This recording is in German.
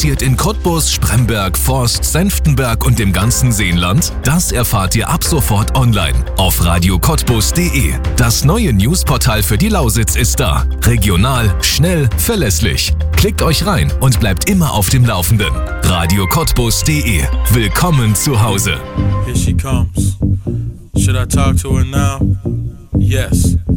passiert in Cottbus, Spremberg, Forst, Senftenberg und dem ganzen Seenland? Das erfahrt ihr ab sofort online auf radiocottbus.de. Das neue Newsportal für die Lausitz ist da. Regional, schnell, verlässlich. Klickt euch rein und bleibt immer auf dem Laufenden. radiocottbus.de. Willkommen zu Hause. Here she comes. Should I talk to her now? Yes.